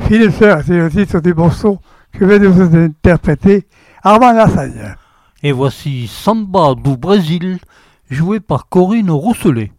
Philippe Sœur, c'est le titre du morceau que vient de vous interpréter Armand Lassagne. Et voici Samba do Brésil, joué par Corinne Rousselet.